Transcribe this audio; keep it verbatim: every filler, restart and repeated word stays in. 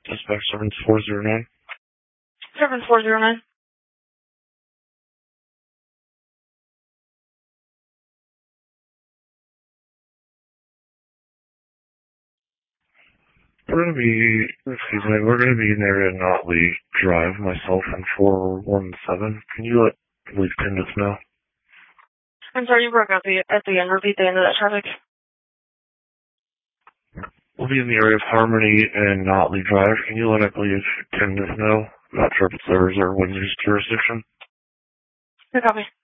Dispatch seven four zero nine. seven four zero nine. We're going to be, excuse me, we're going to be in there at Notley Drive, myself and four one seven. Can you let Police Candace know? I'm sorry, you broke out the, at the end. Repeat the end of that traffic. We'll be in the area of Harmony and Notley Drive. Can you let I Police Candace know? I'm not sure if it's theirs or Windsor's jurisdiction. Good copy.